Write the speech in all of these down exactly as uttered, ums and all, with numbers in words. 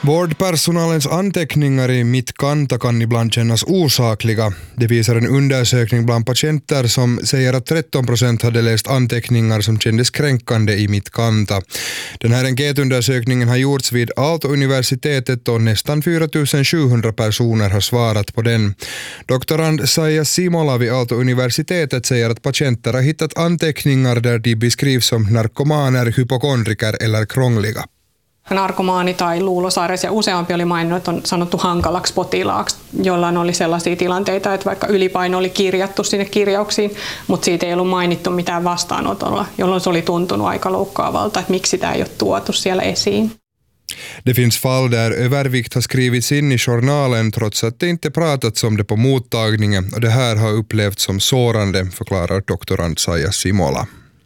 Vårdpersonalens anteckningar i mittkanta kan ibland kännas osakliga. Det visar en undersökning bland patienter som säger att tretton procent hade läst anteckningar som kändes kränkande i mittkanta. Den här enkätundersökningen har gjorts vid Aalto-universitetet och nästan fyra tusen sjuhundra personer har svarat på den. Doktorand Saija Simola vid Aalto-universitetet säger att patienter har hittat anteckningar där de beskrivs som narkomaner, hypokondriker eller krångliga. Narkomaani tai luulosairas ja useampi oli maininnut, että on sanottu hankalaksi potilaaksi, jollain oli sellaisia tilanteita, että vaikka ylipaino oli kirjattu sinne kirjauksiin, mutta siitä ei ollut mainittu mitään vastaanotolla, jolloin se oli tuntunut aika loukkaavalta, että miksi sitä ei ole tuotu siellä esiin. Det finns fall där övervikt har skrivits in i journalen trots att det inte pratats om det på mottagningen, och det här har upplevts som sårande, förklarar doktorand Saija Simola.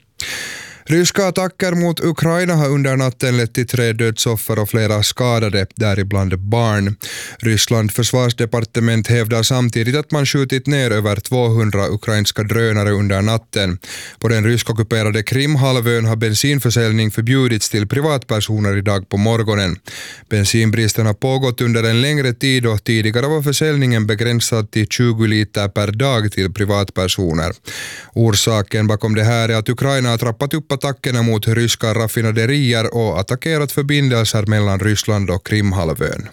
Ryska attacker mot Ukraina har under natten lett till tre dödsoffer och flera skadade, däribland barn. Ryssland försvarsdepartement hävdar samtidigt att man skjutit ner över tvåhundra ukrainska drönare under natten. På den ryskockuperade Krimhalvön har bensinförsäljning förbjudits till privatpersoner idag på morgonen. Bensinbristen har pågått under en längre tid och tidigare var försäljningen begränsad till tjugo liter per dag till privatpersoner. Orsaken bakom det här är att Ukraina har trappat upp attackerna mot ryska raffinaderier och attackerat förbindelser mellan Ryssland och Krimhalvön.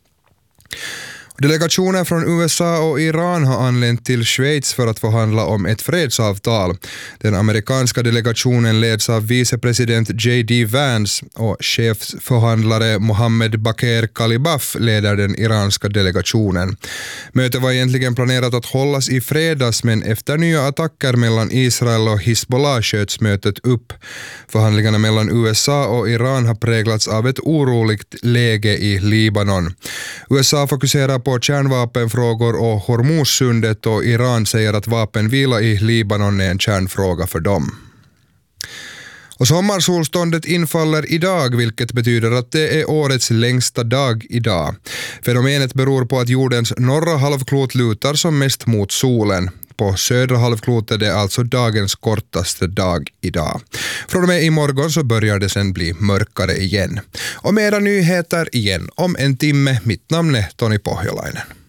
Delegationer från U S A och Iran har anlänt till Schweiz för att förhandla om ett fredsavtal. Den amerikanska delegationen leds av vicepresident J D Vance och chefsförhandlare Mohammed Bakr Kalibaf leder den iranska delegationen. Mötet var egentligen planerat att hållas i fredags, men efter nya attacker mellan Israel och Hizbollah sköts mötet upp. Förhandlingarna mellan U S A och Iran har präglats av ett oroligt läge i Libanon. U S A fokuserar på kärnvapenfrågor och Hormuzsundet, och Iran säger att vapenvila i Libanon är en kärnfråga för dem. Och sommarsolståndet infaller idag, vilket betyder att det är årets längsta dag idag. Fenomenet beror på att jordens norra halvklot lutar som mest mot solen. På södra halvklotet är alltså dagens kortaste dag idag. Från och med imorgon så börjar det sen bli mörkare igen. Och mera nyheter igen om en timme. Mitt namn är Toni Pohjolainen.